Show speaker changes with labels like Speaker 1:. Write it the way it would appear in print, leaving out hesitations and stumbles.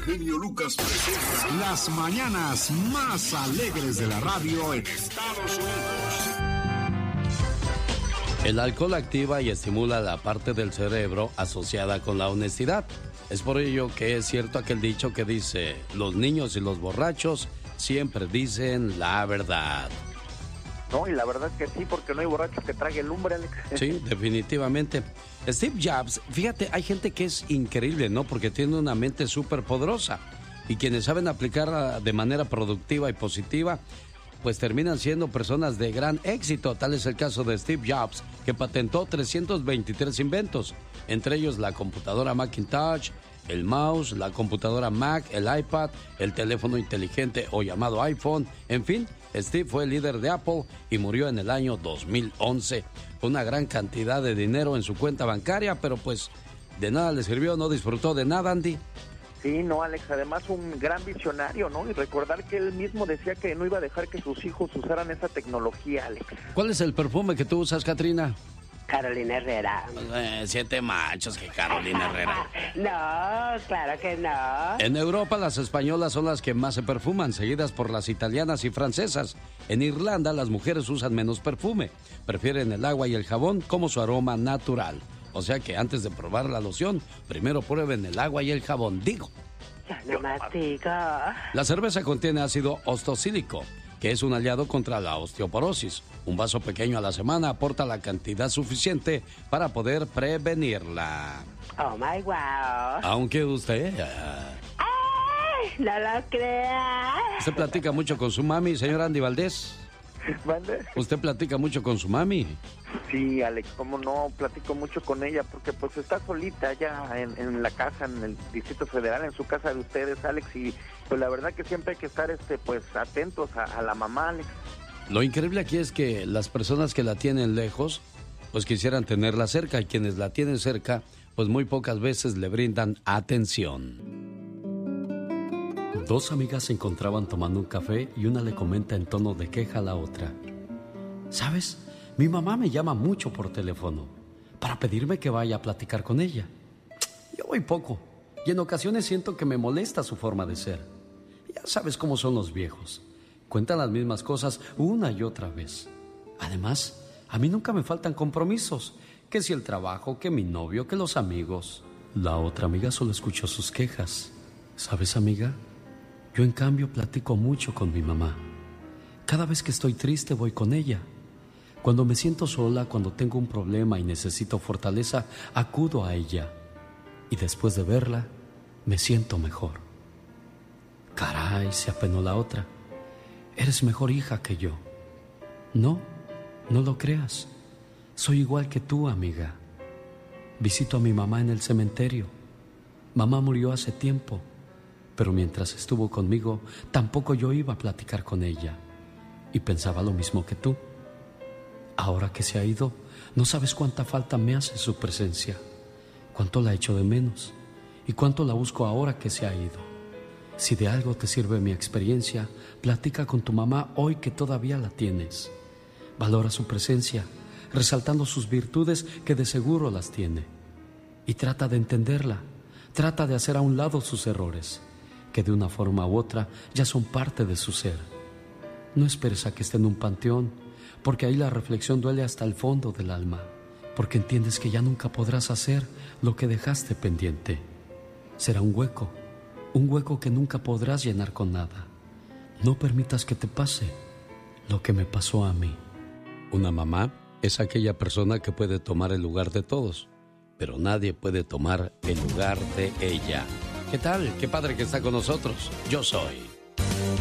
Speaker 1: genio Lucas presenta las mañanas más alegres de la radio en Estados Unidos.
Speaker 2: El alcohol activa y estimula la parte del cerebro asociada con la honestidad. Es por ello que es cierto aquel dicho que dice: los niños y los borrachos siempre dicen la verdad.
Speaker 3: No, y la verdad es que sí, porque no hay borracho que trague lumbre, Alex.
Speaker 2: Sí, definitivamente. Steve Jobs, fíjate, hay gente que es increíble, ¿no? Porque tiene una mente súper poderosa. Y quienes saben aplicarla de manera productiva y positiva, pues terminan siendo personas de gran éxito. Tal es el caso de Steve Jobs, que patentó 323 inventos, entre ellos la computadora Macintosh, el mouse, la computadora Mac, el iPad, el teléfono inteligente o llamado iPhone. En fin, Steve fue el líder de Apple y murió en el año 2011. Una gran cantidad de dinero en su cuenta bancaria, pero pues de nada le sirvió, no disfrutó de nada, Andy.
Speaker 3: Sí, no, Alex, además un gran visionario, ¿no? Y recordar que él mismo decía que no iba a dejar que sus hijos usaran esa tecnología, Alex.
Speaker 2: ¿Cuál es el perfume que tú usas, Katrina?
Speaker 4: Carolina Herrera.
Speaker 2: 7 machos que Carolina Herrera.
Speaker 4: No, claro que no.
Speaker 2: En Europa las españolas son las que más se perfuman, seguidas por las italianas y francesas. En Irlanda las mujeres usan menos perfume, prefieren el agua y el jabón como su aroma natural. O sea que antes de probar la loción, primero prueben el agua y el jabón, digo.
Speaker 4: Yo no mastico.
Speaker 2: La cerveza contiene ácido ostocílico, que es un aliado contra la osteoporosis. Un vaso pequeño a la semana aporta la cantidad suficiente para poder prevenirla.
Speaker 4: Oh my wow.
Speaker 2: Aunque usted...
Speaker 4: ¡Ay! No lo creas.
Speaker 2: ¿Usted platica mucho con su mami, señor Andy Valdés?
Speaker 3: ¿Mande?
Speaker 2: ¿Usted platica mucho con su mami?
Speaker 3: Sí, Alex, cómo no, platico mucho con ella, porque pues está solita ya en la casa, en el Distrito Federal, en su casa de ustedes, Alex, y pues la verdad que siempre hay que estar pues atentos a la mamá, Alex.
Speaker 2: Lo increíble aquí es que las personas que la tienen lejos, pues quisieran tenerla cerca, y quienes la tienen cerca, pues muy pocas veces le brindan atención. Dos amigas se encontraban tomando un café y una le comenta en tono de queja a la otra: ¿sabes? Mi mamá me llama mucho por teléfono para pedirme que vaya a platicar con ella. Yo voy poco y en ocasiones siento que me molesta su forma de ser. Ya sabes cómo son los viejos. Cuentan las mismas cosas una y otra vez. Además, a mí nunca me faltan compromisos. Que si el trabajo, que mi novio, que los amigos. La otra amiga solo escuchó sus quejas. ¿Sabes, amiga? Yo en cambio platico mucho con mi mamá. Cada vez que estoy triste voy con ella. Cuando me siento sola, cuando tengo un problema y necesito fortaleza, acudo a ella. Y después de verla, me siento mejor. Caray, se apenó la otra. Eres mejor hija que yo. No, no lo creas. Soy igual que tú, amiga. Visito a mi mamá en el cementerio. Mamá murió hace tiempo. Pero mientras estuvo conmigo, tampoco yo iba a platicar con ella. Y pensaba lo mismo que tú. Ahora que se ha ido, no sabes cuánta falta me hace su presencia. Cuánto la echo de menos. Y cuánto la busco ahora que se ha ido. Si de algo te sirve mi experiencia, platica con tu mamá hoy que todavía la tienes. Valora su presencia, resaltando sus virtudes que de seguro las tiene. Y trata de entenderla. Trata de hacer a un lado sus errores, que de una forma u otra ya son parte de su ser. No esperes a que esté en un panteón, porque ahí la reflexión duele hasta el fondo del alma, porque entiendes que ya nunca podrás hacer lo que dejaste pendiente. Será un hueco que nunca podrás llenar con nada. No permitas que te pase lo que me pasó a mí. Una mamá es aquella persona que puede tomar el lugar de todos, pero nadie puede tomar el lugar de ella. ¿Qué tal? Qué padre que está con nosotros. Yo soy